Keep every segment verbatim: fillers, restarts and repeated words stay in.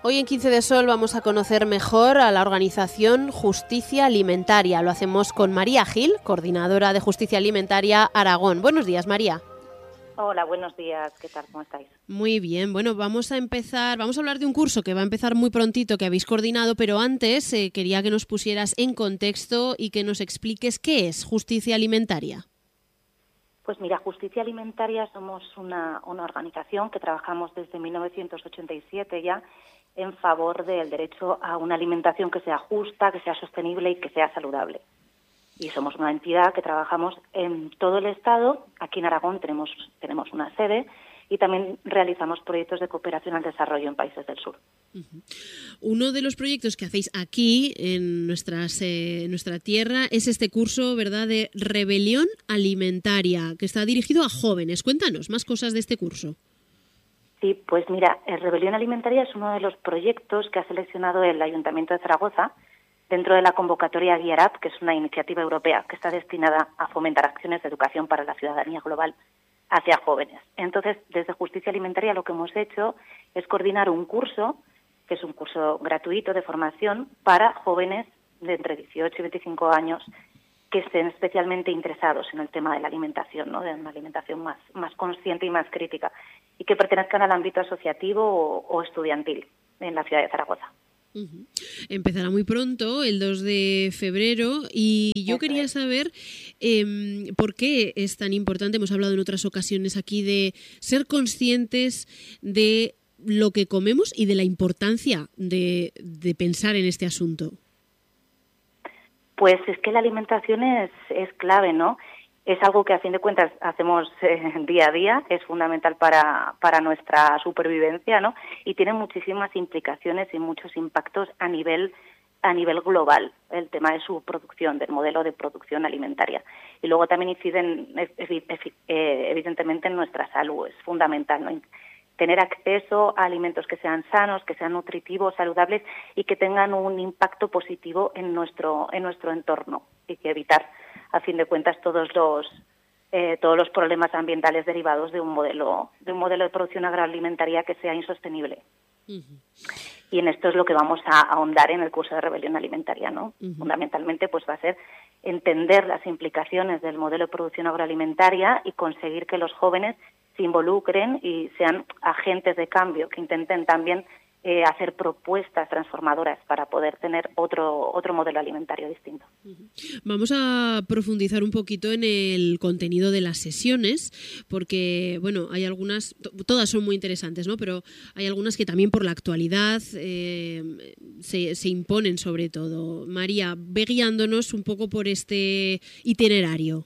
Hoy en quince de Sol vamos a conocer mejor a la organización Justicia Alimentaria. Lo hacemos con María Gil, coordinadora de Justicia Alimentaria Aragón. Buenos días, María. Hola, buenos días. ¿Qué tal? ¿Cómo estáis? Muy bien. Bueno, vamos a empezar, vamos a hablar de un curso que va a empezar muy prontito, que habéis coordinado, pero antes eh, quería que nos pusieras en contexto y que nos expliques qué es Justicia Alimentaria. Pues mira, Justicia Alimentaria somos una, una organización que trabajamos desde mil novecientos ochenta y siete ya en favor del derecho a una alimentación que sea justa, que sea sostenible y que sea saludable. Y somos una entidad que trabajamos en todo el Estado. Aquí en Aragón tenemos, tenemos una sede y también realizamos proyectos de cooperación al desarrollo en países del sur. Uh-huh. Uno de los proyectos que hacéis aquí en, nuestras, eh, en nuestra tierra es este curso, ¿verdad?, de Rebelión Alimentaria, que está dirigido a jóvenes. Cuéntanos más cosas de este curso. Sí, pues mira, Rebelión Alimentaria es uno de los proyectos que ha seleccionado el Ayuntamiento de Zaragoza dentro de la convocatoria Gear Up, que es una iniciativa europea que está destinada a fomentar acciones de educación para la ciudadanía global hacia jóvenes. Entonces, desde Justicia Alimentaria lo que hemos hecho es coordinar un curso, que es un curso gratuito de formación para jóvenes de entre dieciocho y veinticinco años que estén especialmente interesados en el tema de la alimentación, ¿no?, de una alimentación más, más consciente y más crítica, y que pertenezcan al ámbito asociativo o, o estudiantil en la ciudad de Zaragoza. Uh-huh. Empezará muy pronto, el dos de febrero, y yo Eso quería es. saber eh, por qué es tan importante, hemos hablado en otras ocasiones aquí, de ser conscientes de lo que comemos y de la importancia de, de pensar en este asunto. Pues es que la alimentación es, es clave, ¿no? Es algo que a fin de cuentas hacemos eh, día a día, es fundamental para, para nuestra supervivencia, ¿no? Y tiene muchísimas implicaciones y muchos impactos a nivel a nivel global, el tema de su producción, del modelo de producción alimentaria. Y luego también inciden evidentemente en nuestra salud, es fundamental, ¿no? Tener acceso a alimentos que sean sanos, que sean nutritivos, saludables y que tengan un impacto positivo en nuestro en nuestro entorno, y que evitar, a fin de cuentas, todos los eh, todos los problemas ambientales derivados de un modelo de un modelo de producción agroalimentaria que sea insostenible. Uh-huh. Y en esto es lo que vamos a ahondar en el curso de Rebelión Alimentaria, ¿no? Uh-huh. Fundamentalmente, pues va a ser entender las implicaciones del modelo de producción agroalimentaria y conseguir que los jóvenes se involucren y sean agentes de cambio, que intenten también eh, hacer propuestas transformadoras para poder tener otro otro modelo alimentario distinto. Vamos a profundizar un poquito en el contenido de las sesiones, porque, bueno, hay algunas, todas son muy interesantes, ¿no? Pero hay algunas que también por la actualidad eh, se, se imponen sobre todo. María, ve guiándonos un poco por este itinerario.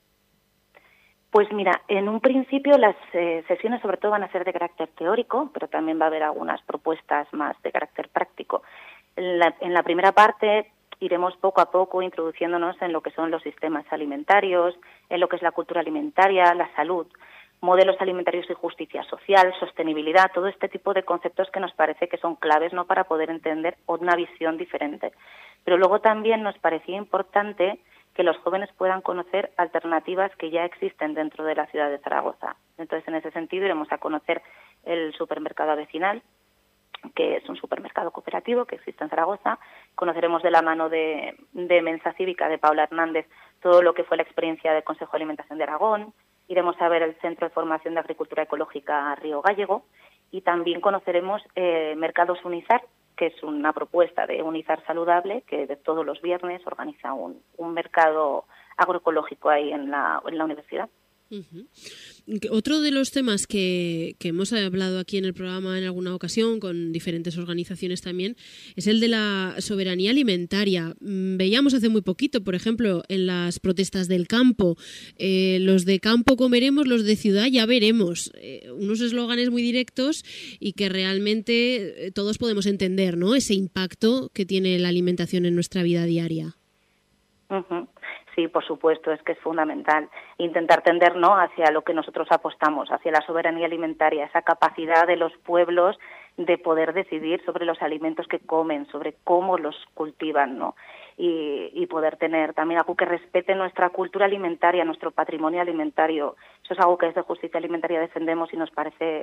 Pues mira, en un principio las eh, sesiones sobre todo van a ser de carácter teórico, pero también va a haber algunas propuestas más de carácter práctico. En la, en la primera parte iremos poco a poco introduciéndonos en lo que son los sistemas alimentarios, en lo que es la cultura alimentaria, la salud, modelos alimentarios y justicia social, sostenibilidad, todo este tipo de conceptos que nos parece que son claves, ¿no?, para poder entender una visión diferente. Pero luego también nos parecía importante que los jóvenes puedan conocer alternativas que ya existen dentro de la ciudad de Zaragoza. Entonces, en ese sentido, iremos a conocer el supermercado vecinal, que es un supermercado cooperativo que existe en Zaragoza. Conoceremos de la mano de, de Mensa Cívica, de Paula Hernández, todo lo que fue la experiencia del Consejo de Alimentación de Aragón. Iremos a ver el Centro de Formación de Agricultura Ecológica Río Gallego y también conoceremos eh, Mercados Unizar, que es una propuesta de Unizar Saludable, que de todos los viernes organiza un, un mercado agroecológico ahí en la, en la universidad. Uh-huh. Otro de los temas que, que hemos hablado aquí en el programa en alguna ocasión con diferentes organizaciones también es el de la soberanía alimentaria. Veíamos hace muy poquito, por ejemplo, en las protestas del campo, eh, los de campo comeremos, los de ciudad ya veremos. Eh, unos eslóganes muy directos y que realmente todos podemos entender, ¿no?, ese impacto que tiene la alimentación en nuestra vida diaria. Uh-huh. Sí, por supuesto, es que es fundamental intentar tender, ¿no?, hacia lo que nosotros apostamos, hacia la soberanía alimentaria, esa capacidad de los pueblos de poder decidir sobre los alimentos que comen, sobre cómo los cultivan, ¿no? Y, y poder tener también algo que respete nuestra cultura alimentaria, nuestro patrimonio alimentario. Eso es algo que desde Justicia Alimentaria defendemos y nos parece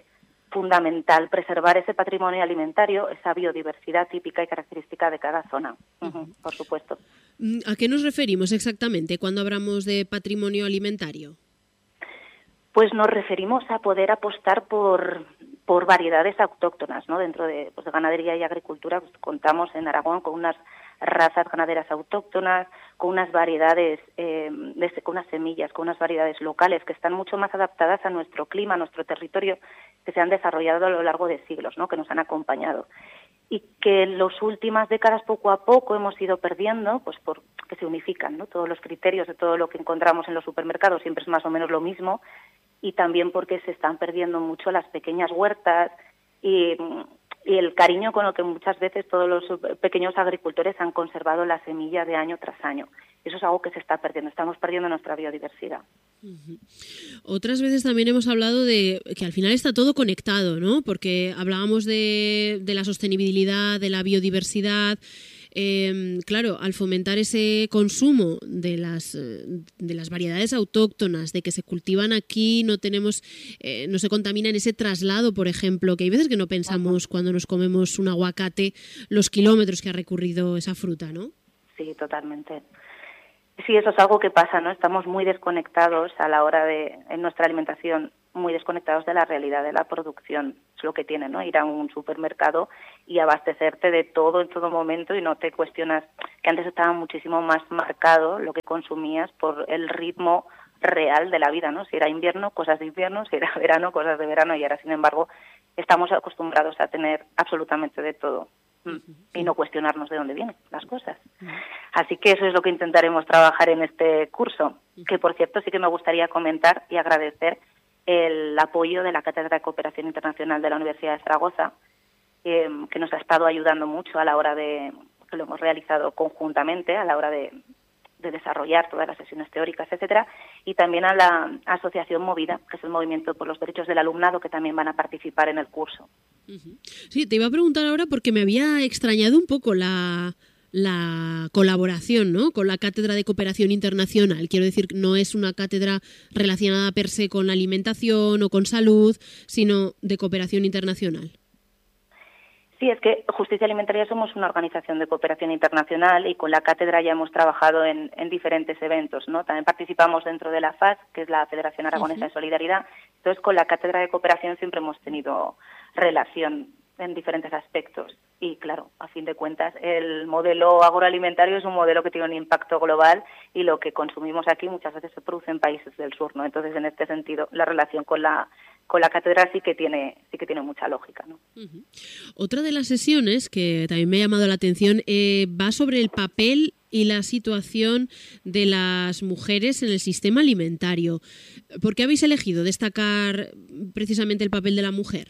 fundamental preservar ese patrimonio alimentario, esa biodiversidad típica y característica de cada zona, uh-huh, por supuesto. ¿A qué nos referimos exactamente cuando hablamos de patrimonio alimentario? Pues nos referimos a poder apostar por, por variedades autóctonas, ¿no? Dentro de, pues, de ganadería y agricultura, pues, contamos en Aragón con unas razas ganaderas autóctonas, con unas variedades, eh, de, con unas semillas, con unas variedades locales que están mucho más adaptadas a nuestro clima, a nuestro territorio, que se han desarrollado a lo largo de siglos, ¿no? Que nos han acompañado. Y que en las últimas décadas poco a poco hemos ido perdiendo, pues porque se unifican, ¿no? Todos los criterios de todo lo que encontramos en los supermercados siempre es más o menos lo mismo, y también porque se están perdiendo mucho las pequeñas huertas y, y el cariño con lo que muchas veces todos los pequeños agricultores han conservado la semilla de año tras año. Eso es algo que se está perdiendo, estamos perdiendo nuestra biodiversidad. Uh-huh. Otras veces también hemos hablado de que al final está todo conectado, ¿no? Porque hablábamos de, de la sostenibilidad, de la biodiversidad. Eh, claro, al fomentar ese consumo de las de las variedades autóctonas, de que se cultivan aquí, no tenemos, eh, no se contamina en ese traslado, por ejemplo, que hay veces que no pensamos uh-huh. cuando nos comemos un aguacate los kilómetros que ha recorrido esa fruta, ¿no? Sí, totalmente. Sí, eso es algo que pasa, ¿no? Estamos muy desconectados a la hora de, en nuestra alimentación, muy desconectados de la realidad de la producción. Es lo que tiene, ¿no? Ir a un supermercado y abastecerte de todo en todo momento y no te cuestionas, que antes estaba muchísimo más marcado lo que consumías por el ritmo real de la vida, ¿no? Si era invierno, cosas de invierno, si era verano, cosas de verano, y ahora, sin embargo, estamos acostumbrados a tener absolutamente de todo. Y no cuestionarnos de dónde vienen las cosas. Así que eso es lo que intentaremos trabajar en este curso, que por cierto sí que me gustaría comentar y agradecer el apoyo de la Cátedra de Cooperación Internacional de la Universidad de Zaragoza, eh, que nos ha estado ayudando mucho a la hora de, que lo hemos realizado conjuntamente, a la hora de, de desarrollar todas las sesiones teóricas, etcétera, y también a la Asociación Movida, que es el Movimiento por los Derechos del Alumnado, que también van a participar en el curso. Sí, te iba a preguntar ahora porque me había extrañado un poco la, la colaboración, ¿no?, con la Cátedra de Cooperación Internacional. Quiero decir, no es una cátedra relacionada per se con la alimentación o con salud, sino de cooperación internacional. Sí, es que Justicia Alimentaria somos una organización de cooperación internacional y con la cátedra ya hemos trabajado en, en diferentes eventos, ¿no? También participamos dentro de la F A S, que es la Federación Aragonesa uh-huh. de Solidaridad. Entonces, con la cátedra de cooperación siempre hemos tenido relación en diferentes aspectos. Y claro, a fin de cuentas, el modelo agroalimentario es un modelo que tiene un impacto global y lo que consumimos aquí muchas veces se produce en países del sur, ¿no? Entonces, en este sentido, la relación con la con la cátedra sí que tiene sí que tiene mucha lógica, ¿no? Uh-huh. Otra de las sesiones que también me ha llamado la atención eh, va sobre el papel y la situación de las mujeres en el sistema alimentario. ¿Por qué habéis elegido destacar precisamente el papel de la mujer?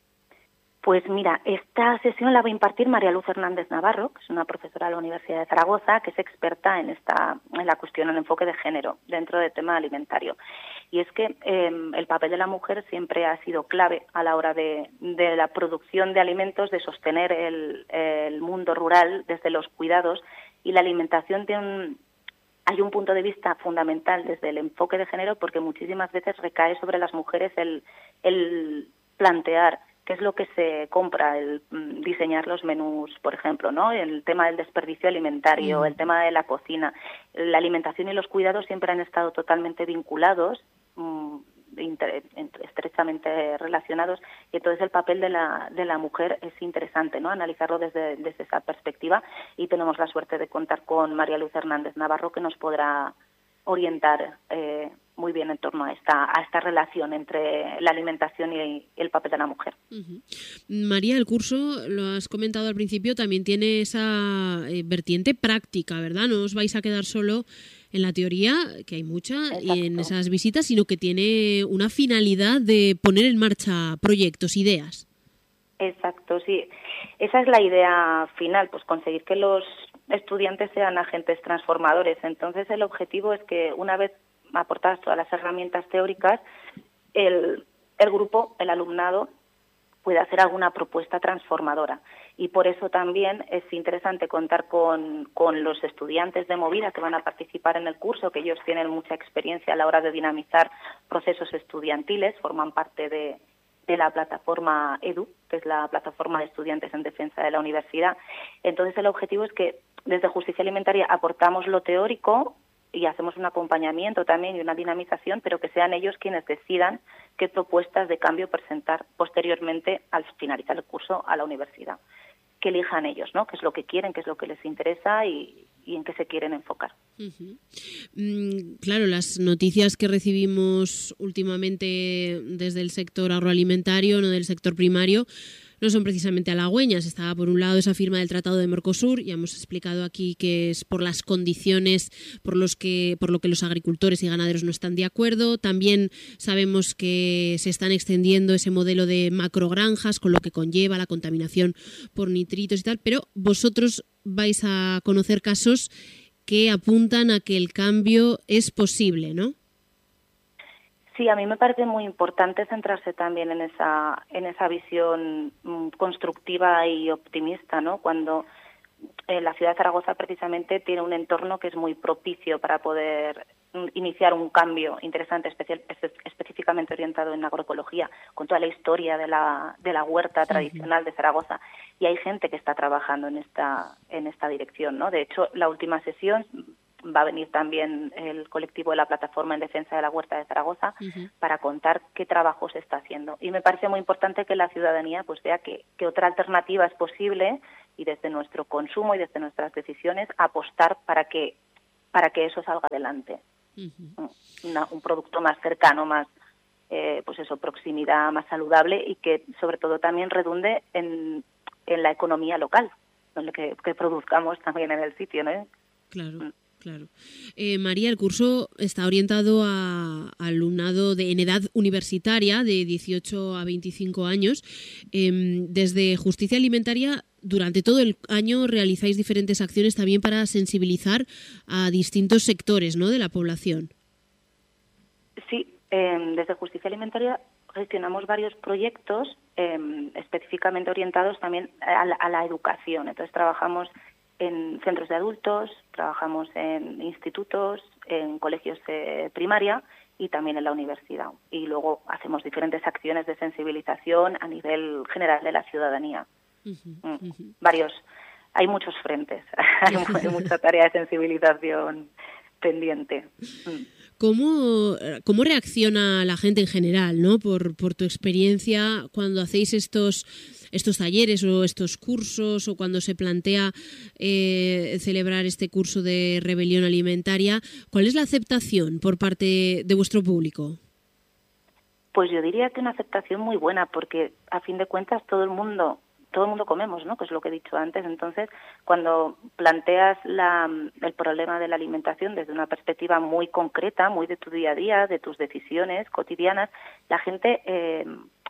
Pues mira, esta sesión la va a impartir María Luz Hernández Navarro, que es una profesora de la Universidad de Zaragoza, que es experta en esta en la cuestión, en el enfoque de género dentro del tema alimentario. Y es que eh, el papel de la mujer siempre ha sido clave a la hora de, de la producción de alimentos, de sostener el, el mundo rural desde los cuidados, y la alimentación tiene un, hay un punto de vista fundamental desde el enfoque de género, porque muchísimas veces recae sobre las mujeres el, el plantear qué es lo que se compra, el diseñar los menús, por ejemplo, ¿no? El tema del desperdicio alimentario, mm. el tema de la cocina. La alimentación y los cuidados siempre han estado totalmente vinculados, mmm, inter, estrechamente relacionados, y entonces el papel de la de la mujer es interesante, ¿no? Analizarlo desde, desde esa perspectiva, y tenemos la suerte de contar con María Luz Hernández Navarro, que nos podrá orientar eh, muy bien en torno a esta a esta relación entre la alimentación y el papel de la mujer. Uh-huh. María, el curso, lo has comentado al principio, también tiene esa eh, vertiente práctica, ¿verdad? No os vais a quedar solo en la teoría, que hay mucha, Exacto. y en esas visitas, sino que tiene una finalidad de poner en marcha proyectos, ideas. Exacto, sí. Esa es la idea final, pues conseguir que los estudiantes sean agentes transformadores. Entonces, el objetivo es que una vez aportadas todas las herramientas teóricas, el, el grupo, el alumnado, puede hacer alguna propuesta transformadora. Y por eso también es interesante contar con, con los estudiantes de Movida que van a participar en el curso, que ellos tienen mucha experiencia a la hora de dinamizar procesos estudiantiles, forman parte de, de la plataforma EDU, que es la plataforma de estudiantes en defensa de la universidad. Entonces, el objetivo es que desde Justicia Alimentaria aportamos lo teórico y hacemos un acompañamiento también y una dinamización, pero que sean ellos quienes decidan qué propuestas de cambio presentar posteriormente al finalizar el curso a la universidad. Que elijan ellos, ¿no? Qué es lo que quieren, qué es lo que les interesa y, y en qué se quieren enfocar. Uh-huh. Mm, claro, las noticias que recibimos últimamente desde el sector agroalimentario, no del sector primario, no son precisamente halagüeñas. Estaba por un lado esa firma del Tratado de Mercosur, ya hemos explicado aquí que es por las condiciones por los que por lo que los agricultores y ganaderos no están de acuerdo. También sabemos que se están extendiendo ese modelo de macrogranjas, con lo que conlleva la contaminación por nitritos y tal, pero vosotros vais a conocer casos que apuntan a que el cambio es posible, ¿no? Sí, a mí me parece muy importante centrarse también en esa en esa visión mm, constructiva y optimista, ¿no? Cuando eh, la ciudad de Zaragoza precisamente tiene un entorno que es muy propicio para poder mm, iniciar un cambio interesante, especial, espe- específicamente orientado en agroecología, con toda la historia de la de la huerta tradicional de Zaragoza. Y hay gente que está trabajando en esta en esta dirección, ¿no? De hecho, la última sesión va a venir también el colectivo de la Plataforma en Defensa de la Huerta de Zaragoza uh-huh. para contar qué trabajo se está haciendo. Y me parece muy importante que la ciudadanía pues vea que, que otra alternativa es posible y desde nuestro consumo y desde nuestras decisiones apostar para que para que eso salga adelante. Uh-huh. Una, un producto más cercano, más eh, pues eso, proximidad, más saludable y que sobre todo también redunde en, en la economía local, donde que, que produzcamos también en el sitio, ¿no? Claro. Mm. Claro. Eh, María, el curso está orientado a, a alumnado de, en edad universitaria de dieciocho a veinticinco años. Eh, desde Justicia Alimentaria, durante todo el año realizáis diferentes acciones también para sensibilizar a distintos sectores, ¿no?, de la población. Sí, eh, desde Justicia Alimentaria gestionamos varios proyectos eh, específicamente orientados también a la, a la educación. Entonces trabajamos en centros de adultos, trabajamos en institutos, en colegios de primaria y también en la universidad. Y luego hacemos diferentes acciones de sensibilización a nivel general de la ciudadanía. Uh-huh, uh-huh. Varios, hay muchos frentes, hay mucha tarea de sensibilización pendiente. ¿Cómo, cómo reacciona la gente en general, ¿no? Por, por tu experiencia cuando hacéis estos estos talleres o estos cursos o cuando se plantea eh, celebrar este curso de rebelión alimentaria, ¿cuál es la aceptación por parte de vuestro público? Pues yo diría que una aceptación muy buena, porque a fin de cuentas todo el mundo todo el mundo comemos, ¿no? Que es lo que he dicho antes. Entonces, cuando planteas la, el problema de la alimentación desde una perspectiva muy concreta, muy de tu día a día, de tus decisiones cotidianas, la gente eh,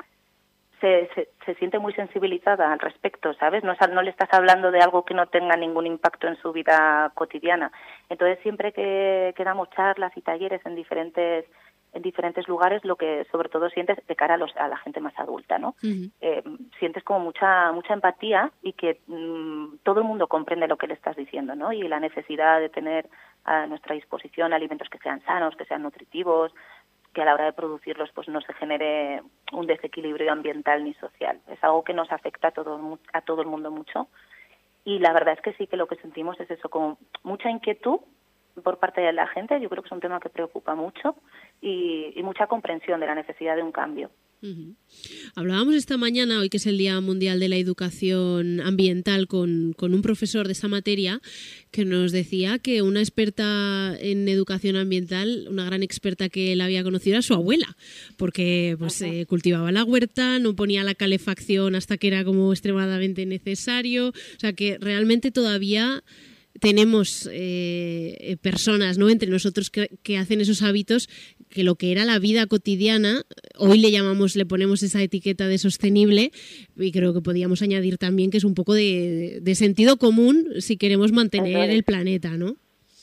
se, se, se siente muy sensibilizada al respecto, ¿sabes? No, no le estás hablando de algo que no tenga ningún impacto en su vida cotidiana. Entonces, siempre que, que damos charlas y talleres en diferentes en diferentes lugares, lo que sobre todo sientes de cara a, los, a la gente más adulta, ¿no? Uh-huh. Eh, sientes como mucha mucha empatía y que mmm, todo el mundo comprende lo que le estás diciendo, ¿no? Y la necesidad de tener a nuestra disposición alimentos que sean sanos, que sean nutritivos, que a la hora de producirlos pues no se genere un desequilibrio ambiental ni social. Es algo que nos afecta a todo, a todo el mundo mucho. Y la verdad es que sí que lo que sentimos es eso, como mucha inquietud por parte de la gente. Yo creo que es un tema que preocupa mucho y, y mucha comprensión de la necesidad de un cambio. Uh-huh. Hablábamos esta mañana, hoy que es el Día Mundial de la Educación Ambiental, con, con un profesor de esa materia que nos decía que una experta en educación ambiental, una gran experta que él había conocido, era su abuela, porque pues uh-huh. eh, cultivaba la huerta, no ponía la calefacción hasta que era como extremadamente necesario, o sea que realmente todavía tenemos eh, personas, ¿no?, entre nosotros que, que hacen esos hábitos que lo que era la vida cotidiana, hoy le llamamos, le ponemos esa etiqueta de sostenible, y creo que podríamos añadir también que es un poco de, de sentido común si queremos mantener el planeta, ¿no?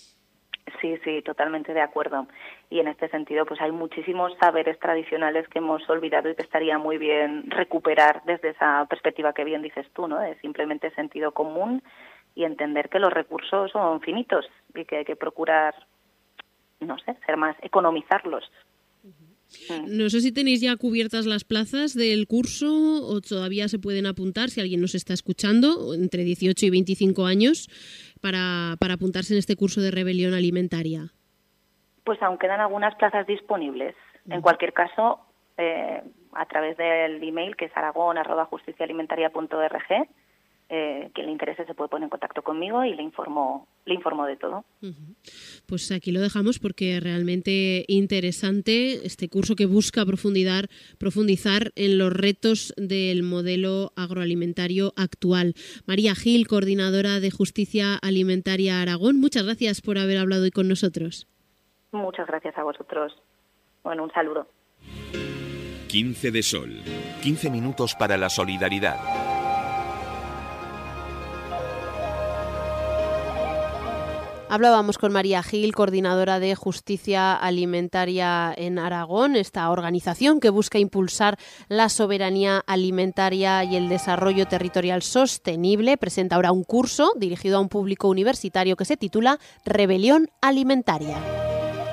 Sí, sí, totalmente de acuerdo. Y en este sentido, pues hay muchísimos saberes tradicionales que hemos olvidado y que estaría muy bien recuperar desde esa perspectiva que bien dices tú, ¿no? De simplemente sentido común y entender que los recursos son finitos y que hay que procurar, no sé, ser más, economizarlos. No sé si tenéis ya cubiertas las plazas del curso o todavía se pueden apuntar, si alguien nos está escuchando, entre dieciocho y veinticinco años, para, para apuntarse en este curso de rebelión alimentaria. Pues aún quedan algunas plazas disponibles. En cualquier caso, eh, a través del email, que es aragon arroba justiciaalimentaria punto org, Eh, quien le interese se puede poner en contacto conmigo y le informo, le informo de todo. Uh-huh. Pues aquí lo dejamos porque realmente interesante este curso que busca profundizar, profundizar en los retos del modelo agroalimentario actual. María Gil, coordinadora de Justicia Alimentaria Aragón, muchas gracias por haber hablado hoy con nosotros. Muchas gracias a vosotros. Bueno, un saludo. quince de Sol. quince minutos para la solidaridad. Hablábamos con María Gil, coordinadora de Justicia Alimentaria en Aragón, esta organización que busca impulsar la soberanía alimentaria y el desarrollo territorial sostenible. Presenta ahora un curso dirigido a un público universitario que se titula Rebelión Alimentaria.